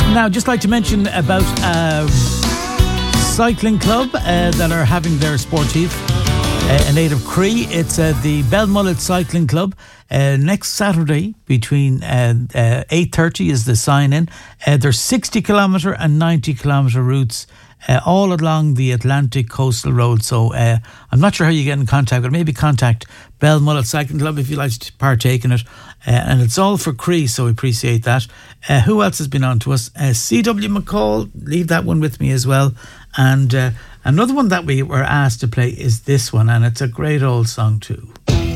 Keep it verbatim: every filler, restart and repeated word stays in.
Now, just like to mention about a cycling club uh, that are having their sportive uh, in aid of Cree. It's uh, the Belmullet Cycling Club. Uh, next Saturday between uh, uh, eight thirty is the sign-in. Uh, there's sixty kilometre and ninety kilometre routes uh, all along the Atlantic Coastal Road. So uh, I'm not sure how you get in contact, but maybe contact Belmullet Cycling Club if you'd like to partake in it. Uh, and it's all for Cree, so we appreciate that. Uh, who else has been on to us? Uh, C W McCall, leave that one with me as well. And uh, another one that we were asked to play is this one, and it's a great old song too.